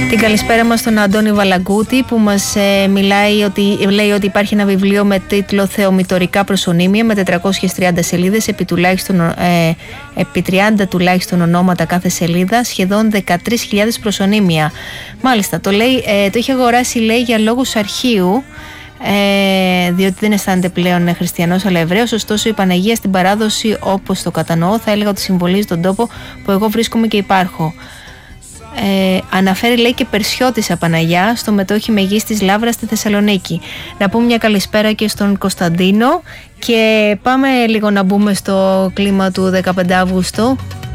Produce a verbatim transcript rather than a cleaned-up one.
Την καλησπέρα μας στον Αντώνη Βαλαγκούτη που μας ε, μιλάει ότι, λέει ότι υπάρχει ένα βιβλίο με τίτλο «Θεομητορικά προσωνύμια» με τετρακόσιες τριάντα σελίδες, επί, τουλάχιστον, ε, επί τριάντα τουλάχιστον ονόματα κάθε σελίδα, σχεδόν δεκατρείς χιλιάδες προσωνύμια. Μάλιστα, το, λέει, ε, το είχε αγοράσει, λέει, για λόγους αρχείου, Ε, διότι δεν αισθάνεται πλέον χριστιανός αλλά Εβραίος. Ωστόσο η Παναγία στην παράδοση, όπως το κατανοώ, θα έλεγα ότι συμβολίζει τον τόπο που εγώ βρίσκομαι και υπάρχω. Ε, αναφέρει, λέει, και Περσιώτισσα Παναγιά στο μετόχι Μεγής της Λαύρας στη Θεσσαλονίκη. Να πούμε μια καλησπέρα και στον Κωνσταντίνο και πάμε λίγο να μπούμε στο κλίμα του δεκαπέντε Αυγούστου.